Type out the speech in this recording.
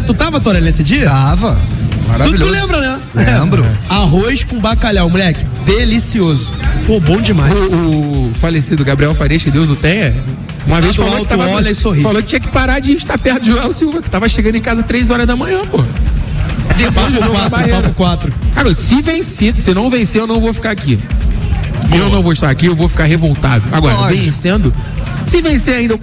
Tu tava, Torelli, nesse dia? Tava. Maravilhoso. Tu lembra, né? Lembro. Arroz com bacalhau, moleque. Delicioso. Pô, bom demais. O falecido Gabriel Farias, que Deus o tenha, uma vez falou alto, que tava, olha e sorri. falou que tinha que parar de estar perto de Joel Silva, que tava chegando em casa 3 horas da manhã, pô. Depois do jogo da Barreira. 4. Cara, se vencer, se não vencer, eu não vou ficar aqui. Eu não vou estar aqui, eu vou ficar revoltado. Agora, vencendo, se vencer ainda, eu